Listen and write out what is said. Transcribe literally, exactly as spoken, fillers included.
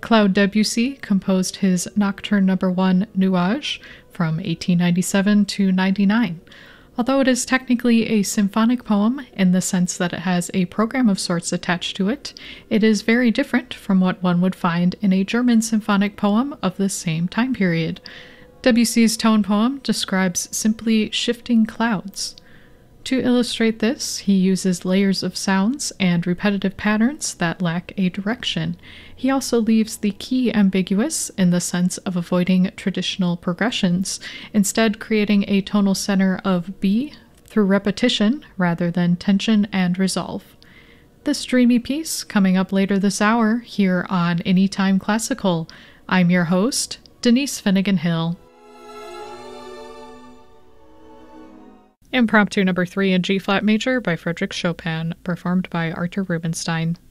Claude Debussy composed his Nocturne Number one Nuage from eighteen ninety-seven to ninety-nine. Although it is technically a symphonic poem in the sense that it has a program of sorts attached to it, it is very different from what one would find in a German symphonic poem of the same time period. Debussy's tone poem describes simply shifting clouds. To illustrate this, he uses layers of sounds and repetitive patterns that lack a direction. He also leaves the key ambiguous in the sense of avoiding traditional progressions, instead creating a tonal center of B through repetition rather than tension and resolve. This dreamy piece coming up later this hour here on Anytime Classical. I'm your host, Denise Finnegan Hill. Impromptu number three in G-flat major by Frédéric Chopin, performed by Arthur Rubinstein.